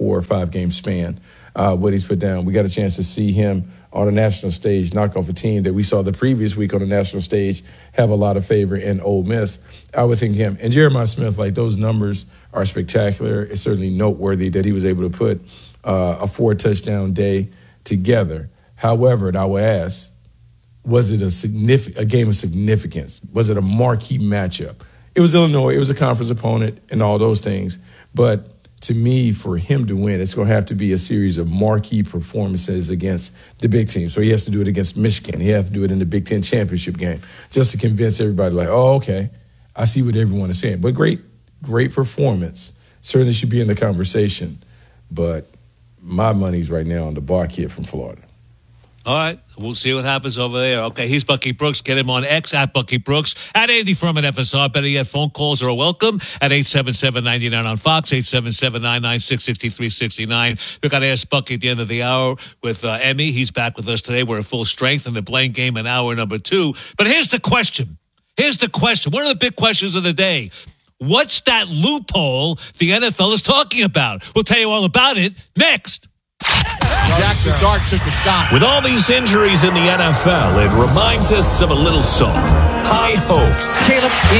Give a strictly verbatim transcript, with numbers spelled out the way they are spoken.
four or five game span, uh, what he's put down. We got a chance to see him on a national stage knock off a team that we saw the previous week on the national stage have a lot of favor in Ole Miss. I would think him. And Jeremiah Smith, like, those numbers are spectacular. It's certainly noteworthy that he was able to put uh, a four-touchdown day together. However, and I would ask, was it a significant a game of significance? Was it a marquee matchup? It was Illinois. It was a conference opponent and all those things. But to me, for him to win, it's going to have to be a series of marquee performances against the big team. So he has to do it against Michigan. He has to do it in the Big Ten championship game just to convince everybody, like, oh, okay, I see what everyone is saying. But great, great performance. Certainly should be in the conversation. But my money's right now on the bar kid from Florida. All right, we'll see what happens over there. Okay, he's Bucky Brooks. Get him on X, at Bucky Brooks, at Andy Furman F S R. Better yet, phone calls are welcome at eight seven seven, nine nine on Fox, eight seven seven, nine nine six, six three six nine. We've got to ask Bucky at the end of the hour with uh, Emmy. He's back with us today. We're at full strength in the Blaine game in hour number two. But here's the question. Here's the question. One of the big questions of the day. What's that loophole the N F L is talking about? We'll tell you all about it next. Jackson Dart took a shot. With all these injuries in the N F L, it reminds us of a little song, High Hopes. Caleb, he